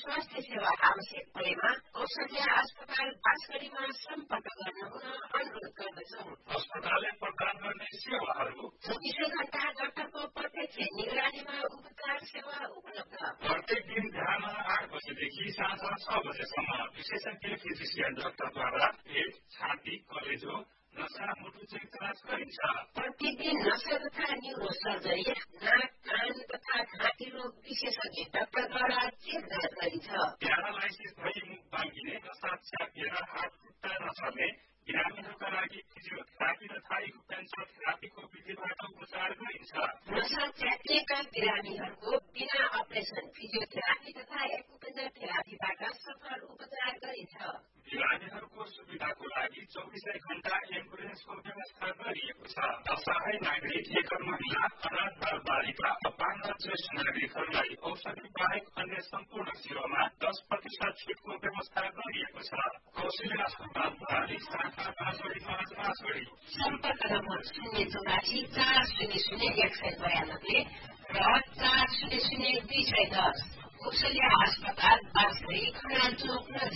स्वास्थ्य सेवा आवश्यक परेमा औषधि अस्पताल बाँसगढीमा सम्पर्क गर्न हुन अनुरोध गर्दछौं। अस्पतालले प्रदान गर्ने सेवाहरू 24 घण्टा डाक्टरको प्रत्यक्ष निगरानीमा उपचार सेवा उपलब्ध। प्रत्येक दिन बिहान 8 बजेदेखि साँझ 6 बजेसम्म विशेषज्ञ फिजिसियन डाक्टरद्वारा पेट, छाती, कलेजो, नसा, मुटु चेक जाँच गरिन्छ। प्रतिदिन नसा तथा न्युरो सर्जरी, नाक, कान तथा घाँटी रोग विशेषज्ञ डाक्टरद्वारा चेक जाँच गरिन्छ। प्यारालाइसिस भई मुख बाङ्गिने, नसा च्यापिएर हात खुट्टा नचल्ने बिरामीहरूका लागि फिजियोथेरापी तथा एक्युपेन्सर थेरापीको विधिबाट उपचार गरिन्छ। नसा च्यापिएका बिरामीहरूको बिना अपरेसन फिजियोथेरापी तथा एक्युपेन्सर थेरापीबाट सफल उपचार गरिन्छ। बिरामीहरूको सुविधाको लागि 24 घण्टा एम्बुलेन्सको व्यवस्था गरिएको छ। असहाय नागरिक, एकल महिला, अनाथ बालबालिका, अपाङ्ग ज्येष्ठ नागरिकहरूलाई औषधि बाहेक अन्य सम्पूर्ण सेवामा 10% छुटको व्यवस्था गरिएको छ। कौशल्या अस्पताल प्रणाली शाखा बाँसगढी। सम्पर्क नम्बर 084 400 192 र 400 210। कौशल्या अस्पताल बाँसगढी खनाल चोक।